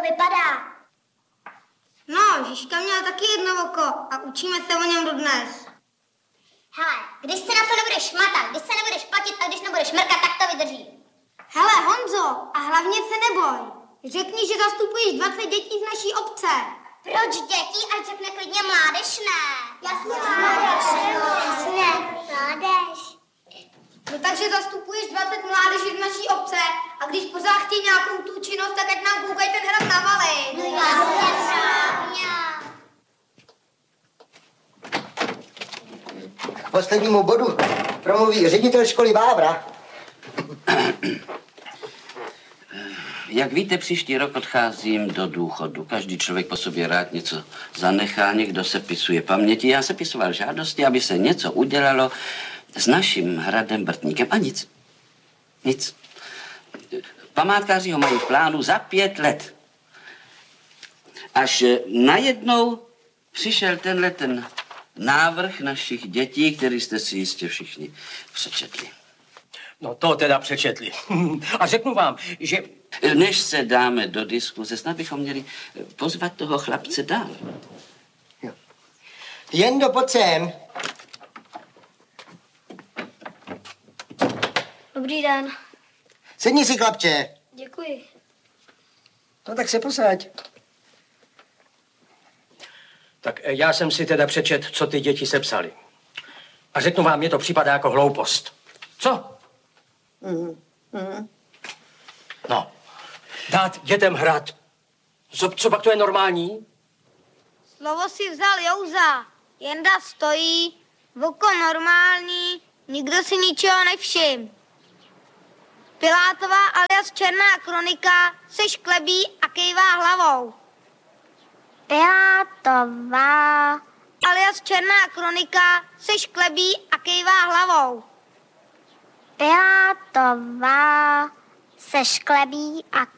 vypadá? No, Žižka měla taky jedno oko a učíme se o něm dodnes. Hele, když se na to nebudeš matat, když se nebudeš platit a když nebudeš mrkat, tak to vydrží. Hele, Honzo, a hlavně se neboj. Řekni, že zastupuješ 20 dětí z naší obce. Proč děti? Ať řekne klidně mládež, ne? Jasně, mládež. Mládež. No takže zastupuješ 20 mládeží z naší obce a když pořád chtějí nějakou tu činnost, tak ať nám koukají ten hrad na valy. No jasně, správně. K poslednímu bodu promluví ředitel školy Vávra. Jak víte, příští rok odcházím do důchodu. Každý člověk po sobě rád něco zanechá, někdo sepisuje paměti. Já sepisoval žádosti, aby se něco udělalo s naším hradem Brtníkem. A nic. Nic. Památkáři ho mají v plánu za 5 let. Až najednou přišel ten návrh našich dětí, který jste si jistě všichni přečetli. No to teda přečetli. A řeknu vám, že... Než se dáme do diskuze, snad bychom měli pozvat toho chlapce dál. Jo. Jendo, pojď sem. Dobrý den. Sedni si, chlapče. Děkuji. No tak se posaď. Tak já jsem si teda přečet, co ty děti sepsali. A řeknu vám, mně to připadá jako hloupost. Co? No, dát dětem hrát. Co pak to je normální? Slovo si vzal Jouza. Jenda stojí, voko normální, nikdo si ničeho nevšim. Pilátová alias Černá kronika se šklebí a kejvá hlavou. Pilátová Alias Černá kronika se šklebí a kejvá hlavou. Pilátová se šklebí a